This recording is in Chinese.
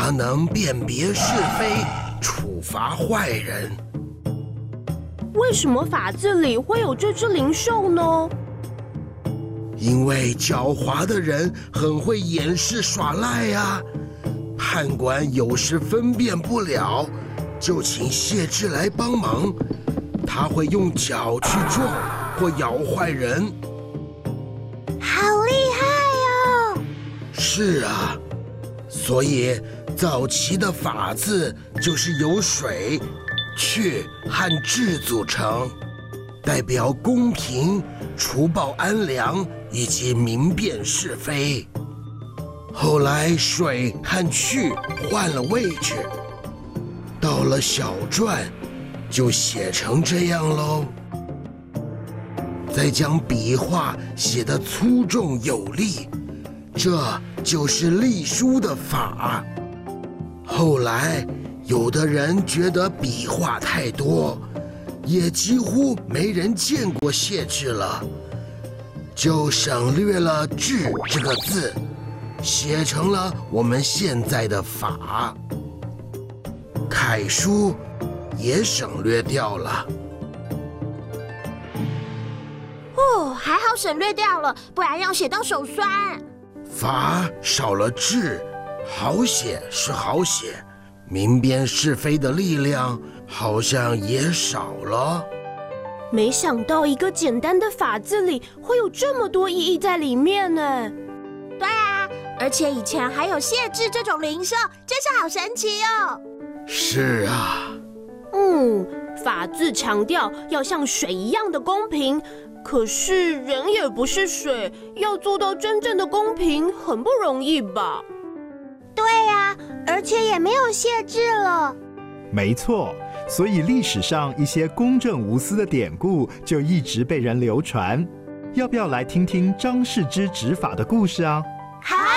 它能辨别是非，处罚坏人。 为什么法字里会有这只灵兽呢？ 因为狡猾的人很会掩饰耍赖啊，判官有时分辨不了，就请谢智来帮忙。他会用脚去撞或咬坏人。 好厉害哦！ 是啊，所以早期的法字就是由水、去和智组成，代表公平、除暴安良以及明辨是非。后来水和去换了位置，到了小篆就写成这样喽。再将笔画写得粗重有力，这就是隶书的法。后来有的人觉得笔画太多，也几乎没人见过谢智了，就省略了智这个字，写成了我们现在的法。楷书也省略掉了。 哦，还好省略掉了，不然要写到手酸。 法少了智，好写是好写，明辨是非的力量好像也少了。 没想到一个简单的法字里会有这么多意义在里面呢。 对啊，而且以前还有谢智这种灵兽，真是好神奇哦。 是啊。 法字强调要像水一样的公平，可是人也不是水，要做到真正的公平很不容易吧？ 对啊，而且也没有谢智了。 没错，所以历史上一些公正无私的典故就一直被人流传。要不要来听听张世之执法的故事啊？ 好啊。